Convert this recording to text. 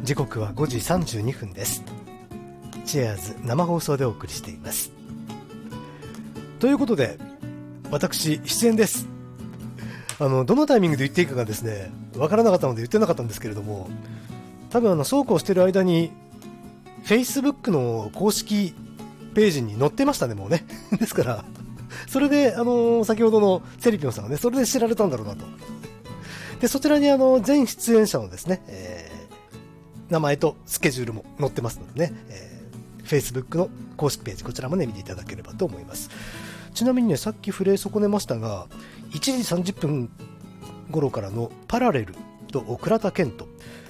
時刻は5時32分です。チェアーズ生放送でお送りしています。ということで私出演です。どのタイミングで言っていいかがですねわからなかったので言ってなかったんですけれども、多分そうこうしてる間に Facebook の公式ページに載ってましたね、もうねですからそれで先ほどのセリピョンさんがね、それで知られたんだろうなと。でそちらに全出演者のですね、名前とスケジュールも載ってますのでね、Facebook の公式ページ、こちらもね見ていただければと思います。ちなみにね、さっき触れ損ねましたが、1時30分頃からのパラレルと倉田健人、